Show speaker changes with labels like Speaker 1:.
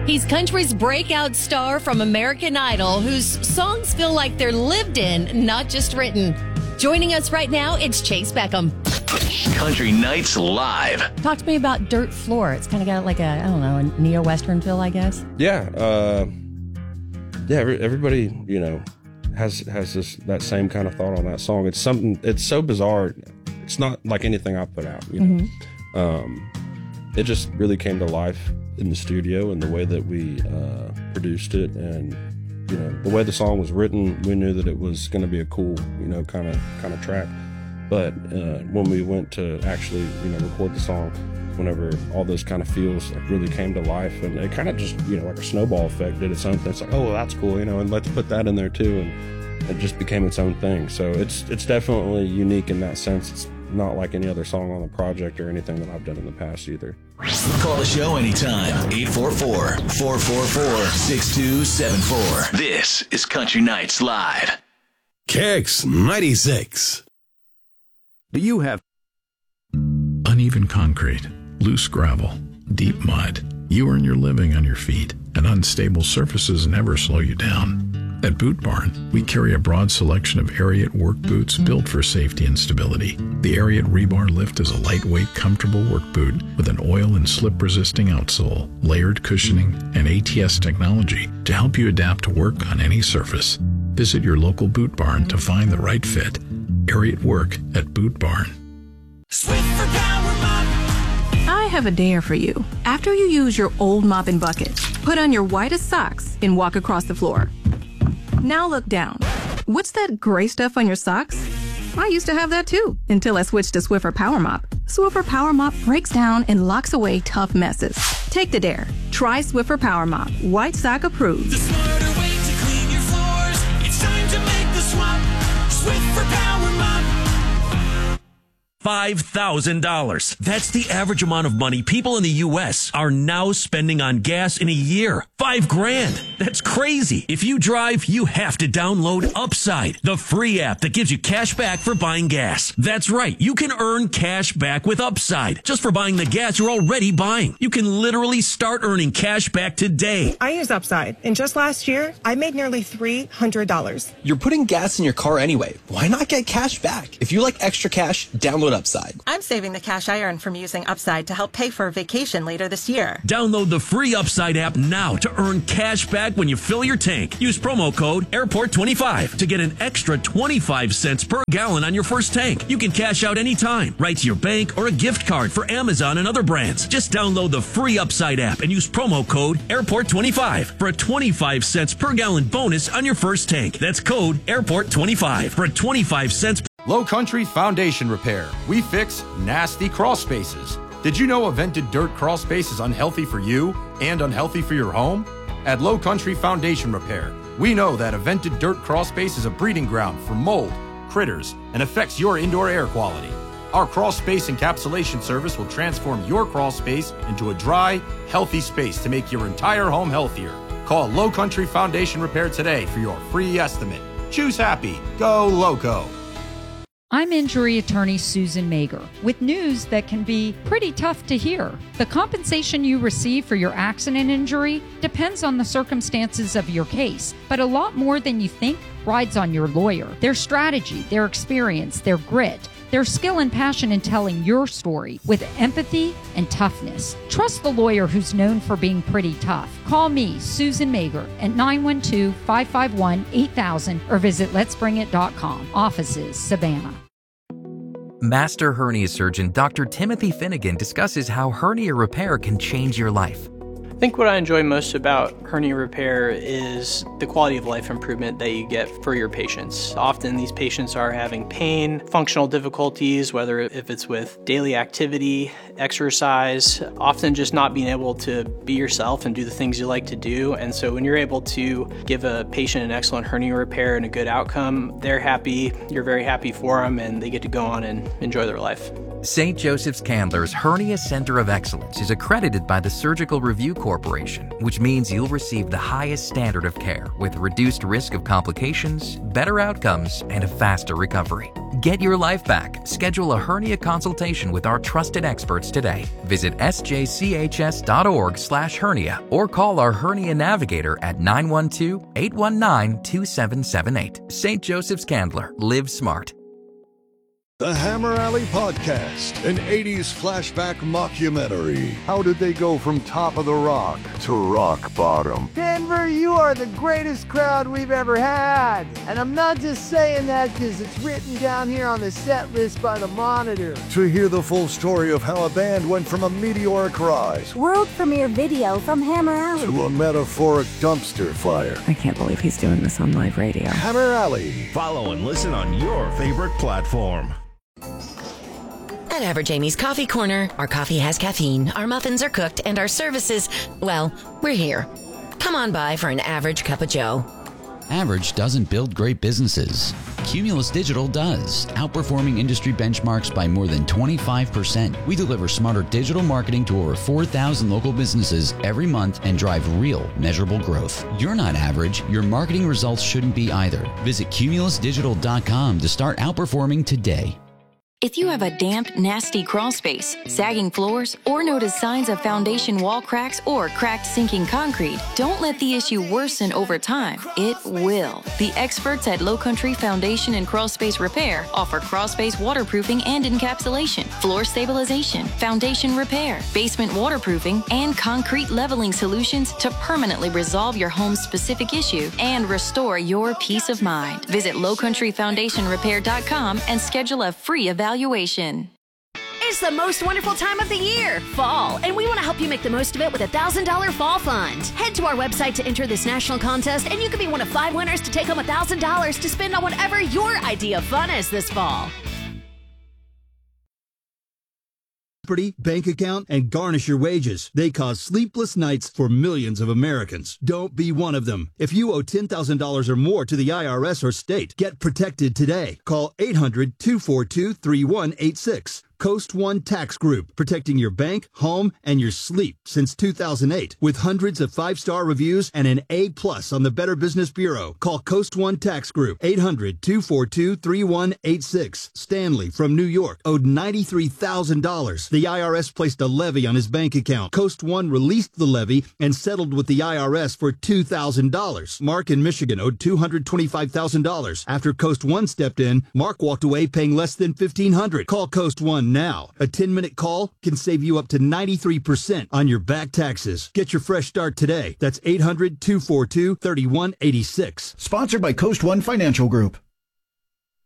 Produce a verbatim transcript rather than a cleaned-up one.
Speaker 1: He's country's breakout star from American Idol, whose songs feel like they're lived in, not just written. Joining us right now, it's Chase Beckham.
Speaker 2: Country Nights Live.
Speaker 1: Talk to me about Dirt Floor. It's kind of got like a, I don't know, a neo-Western feel, I guess.
Speaker 3: Yeah. Uh, yeah, everybody, you know, has has this that same kind of thought on that song. It's something, it's so bizarre. It's not like anything I put out, you know. Mm-hmm. Um, it just really came to life in the studio and the way that we uh, produced it, and you know the way the song was written. We knew that it was going to be a cool, you know, kind of kind of track. But uh, when we went to actually, you know, record the song, whenever all those kind of feels like really came to life, and it kind of just, you know, like a snowball effect did its own thing. It's like, oh, well, that's cool, you know, and let's put that in there too, and it just became its own thing. So it's it's definitely unique in that sense. It's not like any other song on the project or anything that I've done in the past either.
Speaker 2: Call the show anytime. eight four four, four four four, six two seven four. This is Country Nights Live.
Speaker 4: Kicks ninety-six.
Speaker 5: Do you have uneven concrete, loose gravel, deep mud? You earn your living on your feet, and unstable surfaces never slow you down. At Boot Barn, we carry a broad selection of Ariat work boots built for safety and stability. The Ariat Rebar Lift is a lightweight, comfortable work boot with an oil and slip-resisting outsole, layered cushioning, and A T S technology to help you adapt to work on any surface. Visit your local Boot Barn to find the right fit. Ariat Work at Boot Barn.
Speaker 6: Swiffer Power Mop.
Speaker 7: I have a dare for you. After you use your old mop and bucket, put on your whitest socks and walk across the floor. Now look down. What's that gray stuff on your socks? I used to have that too, until I switched to Swiffer Power Mop. Swiffer Power Mop breaks down and locks away tough messes. Take the dare. Try Swiffer Power Mop. White sock approved.
Speaker 6: The smarter way to clean your floors. It's time to make the swap. Swiffer Power Mop.
Speaker 8: five thousand dollars. That's the average amount of money people in the U S are now spending on gas in a year. Five grand. That's crazy. If you drive, you have to download Upside, the free app that gives you cash back for buying gas. That's right. You can earn cash back with Upside just for buying the gas you're already buying. You can literally start earning cash back today.
Speaker 9: I use Upside, and just last year, I made nearly three hundred dollars.
Speaker 10: You're putting gas in your car anyway. Why not get cash back? If you like extra cash, download Upside.
Speaker 11: I'm saving the cash I earn from using Upside to help pay for a vacation later this year.
Speaker 8: Download the free Upside app now to earn cash back when you fill your tank. Use promo code airport twenty-five to get an extra twenty-five cents per gallon on your first tank. You can cash out anytime, right to your bank or a gift card for Amazon and other brands. Just download the free Upside app and use promo code airport twenty-five for a twenty-five cents per gallon bonus on your first tank. That's code airport twenty-five for a twenty-five cents.
Speaker 12: Low Country Foundation Repair. We fix nasty crawl spaces. Did you know a vented dirt crawl space is unhealthy for you and unhealthy for your home? At Low Country Foundation Repair, we know that a vented dirt crawl space is a breeding ground for mold, critters, and affects your indoor air quality. Our crawl space encapsulation service will transform your crawl space into a dry, healthy space to make your entire home healthier. Call Low Country Foundation Repair today for your free estimate. Choose happy. Go Loco.
Speaker 13: I'm injury attorney Susan Mager with news that can be pretty tough to hear. The compensation you receive for your accident injury depends on the circumstances of your case, but a lot more than you think rides on your lawyer, their strategy, their experience, their grit, their skill and passion in telling your story with empathy and toughness. Trust the lawyer who's known for being pretty tough. Call me, Susan Mager, at nine one two, five five one, eight thousand or visit lets bring it dot com. Offices, Savannah.
Speaker 14: Master hernia surgeon Doctor Timothy Finnegan discusses how hernia repair can change your life.
Speaker 15: I think what I enjoy most about hernia repair is the quality of life improvement that you get for your patients. Often these patients are having pain, functional difficulties, whether if it's with daily activity, exercise, often just not being able to be yourself and do the things you like to do. And so when you're able to give a patient an excellent hernia repair and a good outcome, they're happy, you're very happy for them, and they get to go on and enjoy their life.
Speaker 14: Saint Joseph's Candler's Hernia Center of Excellence is accredited by the Surgical Review Corporation, which means you'll receive the highest standard of care with reduced risk of complications, better outcomes, and a faster recovery. Get your life back. Schedule a hernia consultation with our trusted experts today. Visit s j c h s dot org slash hernia or call our hernia navigator at nine one two, eight one nine, two seven seven eight. Saint Joseph's Candler. Live smart.
Speaker 16: The Hammer Alley Podcast, an eighties flashback mockumentary. How did they go from top of the rock to rock bottom?
Speaker 17: Denver, you are the greatest crowd we've ever had. And I'm not just saying that because it's written down here on the set list by the Monitor.
Speaker 16: To hear the full story of how a band went from a meteoric rise,
Speaker 18: world premiere video from Hammer Alley,
Speaker 16: to a metaphoric dumpster fire.
Speaker 19: I can't believe he's doing this on live radio.
Speaker 16: Hammer Alley.
Speaker 20: Follow and listen on your favorite platform.
Speaker 21: At Average Amy's Coffee Corner, our coffee has caffeine, our muffins are cooked, and our services, well, we're here. Come on by for an average cup of joe.
Speaker 22: Average doesn't build great businesses. Cumulus Digital does, outperforming industry benchmarks by more than twenty-five percent. We deliver smarter digital marketing to over four thousand local businesses every month and drive real, measurable growth. You're not average. Your marketing results shouldn't be either. Visit cumulus digital dot com to start outperforming today.
Speaker 23: If you have a damp, nasty crawl space, sagging floors, or notice signs of foundation wall cracks or cracked sinking concrete, don't let the issue worsen over time. It will. The experts at Low Country Foundation and Crawl Space Repair offer crawl space waterproofing and encapsulation, floor stabilization, foundation repair, basement waterproofing, and concrete leveling solutions to permanently resolve your home's specific issue and restore your peace of mind. Visit low country foundation repair dot com and schedule a free evaluation. Evaluation.
Speaker 24: It's the most wonderful time of the year, fall, and we want to help you make the most of it with a one thousand dollars Fall Fund. Head to our website to enter this national contest, and you could be one of five winners to take home one thousand dollars to spend on whatever your idea of fun is this fall.
Speaker 25: Bank account, and garnish your wages. They cause sleepless nights for millions of Americans. Don't be one of them. If you owe ten thousand dollars or more to the I R S or state, get protected today. Call eight hundred, two four two, three one eight six. Coast One Tax Group, protecting your bank, home, and your sleep since two thousand eight. With hundreds of five-star reviews and an A plus on the Better Business Bureau. Call Coast One Tax Group, eight hundred, two four two, three one eight six. Stanley from New York owed ninety-three thousand dollars. The I R S placed a levy on his bank account. Coast One released the levy and settled with the I R S for two thousand dollars. Mark in Michigan owed two hundred twenty-five thousand dollars. After Coast One stepped in, Mark walked away paying less than fifteen hundred dollars. Call Coast One now. A ten-minute call can save you up to ninety-three percent on your back taxes. Get your fresh start today. That's eight hundred, two four two, three one eight six.
Speaker 26: Sponsored by Coast One Financial Group.